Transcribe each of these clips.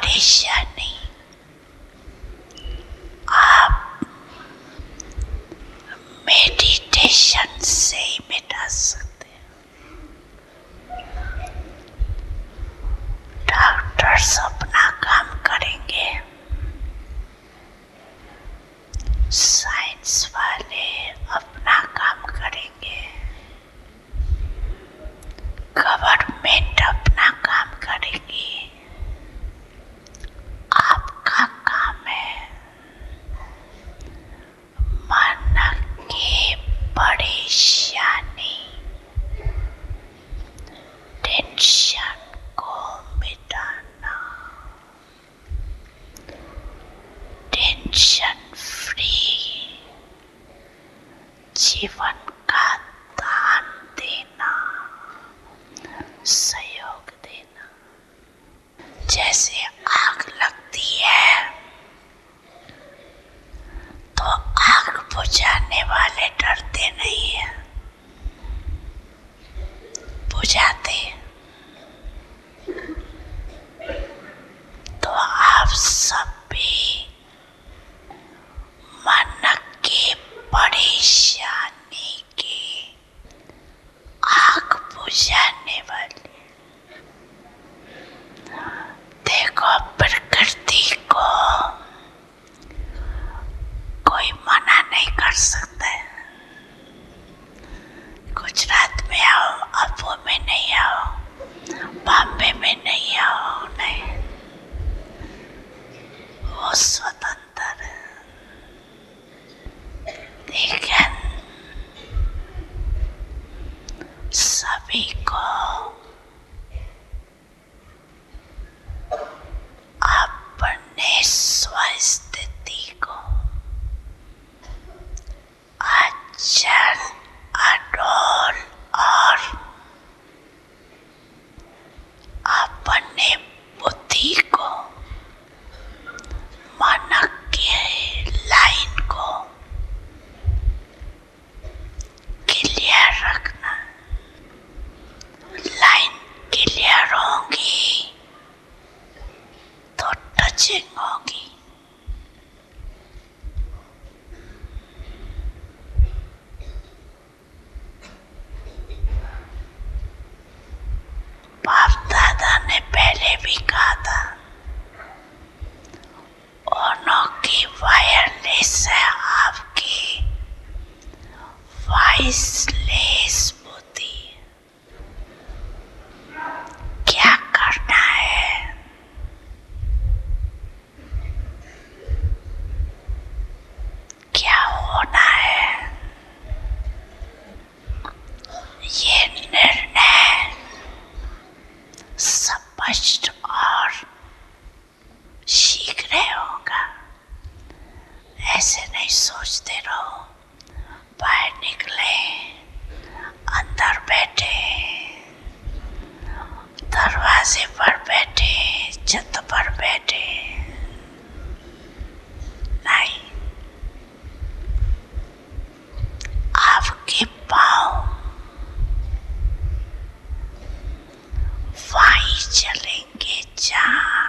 परेशानी आप मेडिटेशन से ही मिटा सकते हैं। डॉक्टर्स अपना काम करेंगे, साइंस वाले अपना काम करेंगे, गवर्नमेंट अपना काम करेगी। आपका काम है मन की परेशानी, टेंशन को मिटाना, टेंशन फ्री जीवन का दान देना, सहयोग देना। जैसे आग लगती है तो आग बुझाने वाले डरते नहीं है, बुझाते। तो आप सब भी मन की परेशानी की आग बुझाने वाले। देखो, प्रकृति को कोई मना नहीं कर सकता है। गुजरात में आओ, अबू में नहीं आओ, बॉम्बे में नहीं आओ, नहीं, वो स्वतंत्र है। लेकिन सभी को अपने स्वस्थिति को अचल अडोल और अपने बुद्धि को, मन के लाइन को क्लियर रखना। लाइन क्लियर होगी तो टचिंग होगी। बाप दादा ने पहले भी कहा था, ओनो की वायरलेस है आपकी वॉइसलेस बुद्धि। क्या करना है? क्या होना है? ये निर्णय स्पष्ट और शीघ्र होगा। ऐसे नहीं सोचते रहो। बाहर निकले, अंदर बैठे, दरवाजे पर बैठे, छत पर बैठे, नहीं। आपके पाँव वहीं चलेंगे जहाँ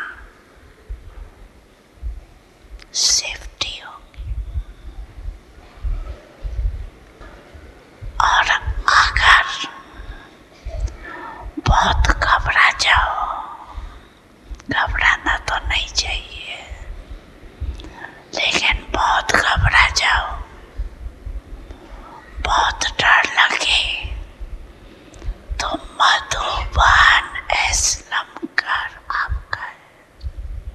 सेफ्टी होगी। और अगर बहुत घबरा जाओ, घबराना तो नहीं चाहिए, लेकिन बहुत घबरा जाओ, बहुत डर लगे, तो मधुबन एस्लम कर आपका है।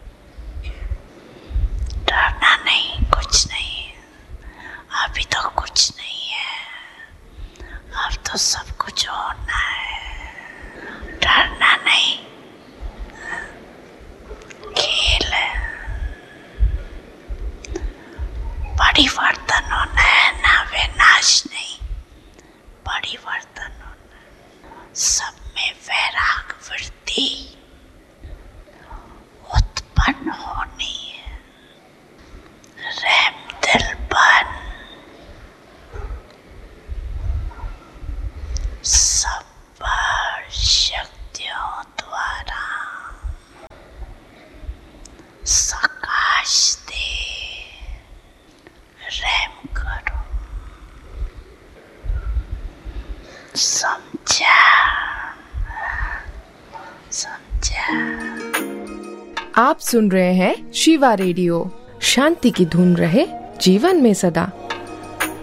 डरना नहीं, कुछ नहीं, अभी तो कुछ नहीं है, अब तो सब कुछ होना है। डरना नहीं, खेल है। परिवर्तन होना है ना, विनाश नहीं, परिवर्तन होना है। सब में वैराग वृत्ति उत्पन्न होनी है। रहम दिलपन सकाश दे, रहम करो। समझा? आप सुन रहे हैं शिवा रेडियो। शांति की धुन रहे जीवन में सदा।